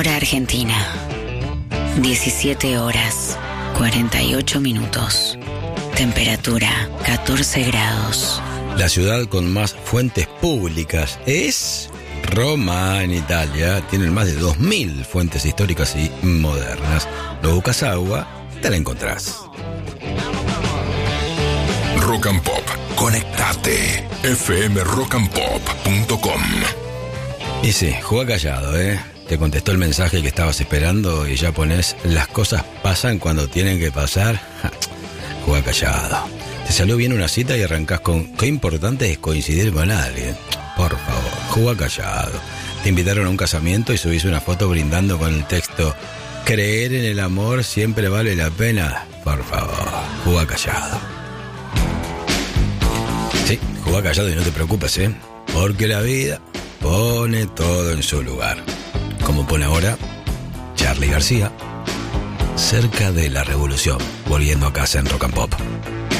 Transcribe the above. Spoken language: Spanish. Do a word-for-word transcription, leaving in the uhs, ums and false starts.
Hora argentina. diecisiete horas, cuarenta y ocho minutos. Temperatura, catorce grados. La ciudad con más fuentes públicas es Roma, en Italia. Tienen más de dos mil fuentes históricas y modernas. ¿No buscas agua? Te la encontrás. Rock and Pop. Conectate. f m rock and pop punto com. Y sí, juega callado, ¿eh? Te contestó el mensaje que estabas esperando y ya pones las cosas pasan cuando tienen que pasar. Ja, juega callado. Te salió bien una cita y arrancás con qué importante es coincidir con alguien. Por favor, juega callado. Te invitaron a un casamiento y subís una foto brindando con el texto creer en el amor siempre vale la pena. Por favor, juega callado. Sí, juega callado y no te preocupes, ¿eh? Porque la vida pone todo en su lugar. Como pone ahora Charly García, cerca de la revolución, volviendo a casa en Rock and Pop.